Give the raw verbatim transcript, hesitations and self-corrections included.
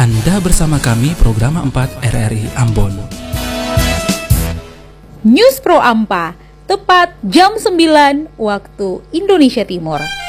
Anda bersama kami program empat R R I Ambon. News Pro Ampa, tepat jam sembilan waktu Indonesia Timur.